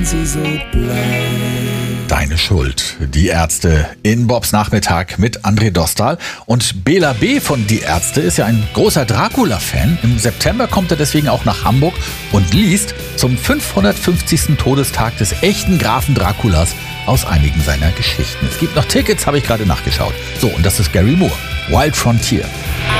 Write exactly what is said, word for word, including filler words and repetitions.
wenn sie so bleibt. Deine Schuld. Die Ärzte in Bobs Nachmittag mit André Dostal. Und Bela B. von Die Ärzte ist ja ein großer Dracula-Fan. Im September kommt er deswegen auch nach Hamburg und liest zum fünfhundertfünfzigsten Todestag des echten Grafen Draculas aus einigen seiner Geschichten. Es gibt noch Tickets, habe ich gerade nachgeschaut. So, und das ist Gary Moore. Wild Frontier.